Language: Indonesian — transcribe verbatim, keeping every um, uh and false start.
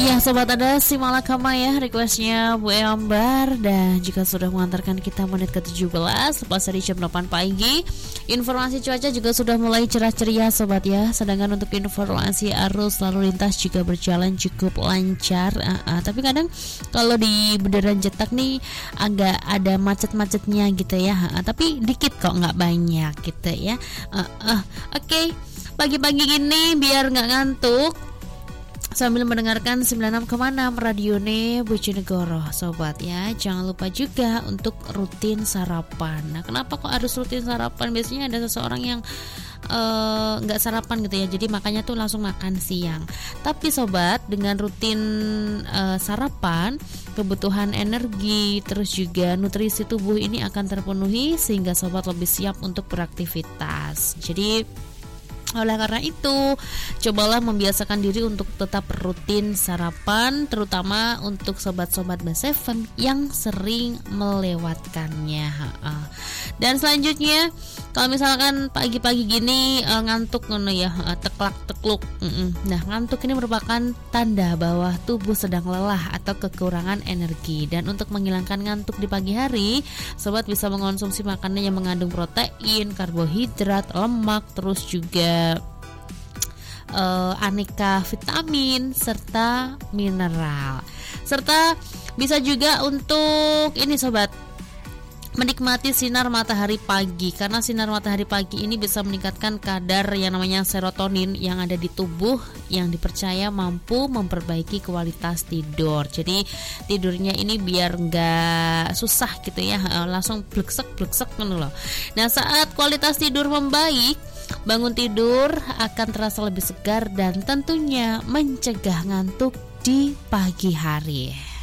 Ya sobat, ada si Malakama ya, requestnya Bu Ambar. Dan jika sudah mengantarkan kita menit ke tujuh belas lepas dari jam delapan pagi. Informasi cuaca juga sudah mulai cerah ceria sobat ya. Sedangkan untuk informasi arus lalu lintas juga berjalan cukup lancar. uh, uh, Tapi kadang kalau di Bundaran Jetak nih agak ada macet-macetnya gitu ya. uh, uh, Tapi dikit kok, nggak banyak gitu ya. uh, uh, Oke, okay. Pagi-pagi ini biar nggak ngantuk sambil mendengarkan sembilan puluh enam koma enam Radione Bojonegoro sobat ya. Jangan lupa juga untuk rutin sarapan. Nah, kenapa kok harus rutin sarapan? Biasanya ada seseorang yang nggak uh, sarapan gitu ya, jadi makanya tuh langsung makan siang. Tapi sobat, dengan rutin uh, sarapan, kebutuhan energi terus juga nutrisi tubuh ini akan terpenuhi sehingga sobat lebih siap untuk beraktivitas. Jadi oleh karena itu, cobalah membiasakan diri untuk tetap rutin sarapan, terutama untuk sobat-sobat Bas F M yang sering melewatkannya. Dan selanjutnya, kalau misalkan pagi-pagi gini uh, ngantuk ngono ya, uh, teklak-tekluk. Nah, ngantuk ini merupakan tanda bahwa tubuh sedang lelah atau kekurangan energi. Dan untuk menghilangkan ngantuk di pagi hari, sobat bisa mengonsumsi makanan yang mengandung protein, karbohidrat, lemak, terus juga Uh, aneka vitamin serta mineral. Serta bisa juga untuk ini sobat, menikmati sinar matahari pagi, karena sinar matahari pagi ini bisa meningkatkan kadar yang namanya serotonin yang ada di tubuh, yang dipercaya mampu memperbaiki kualitas tidur. Jadi tidurnya ini biar nggak susah gitu ya, langsung bleksek bleksek gitu loh. Nah, saat kualitas tidur membaik, bangun tidur akan terasa lebih segar dan tentunya mencegah ngantuk di pagi hari.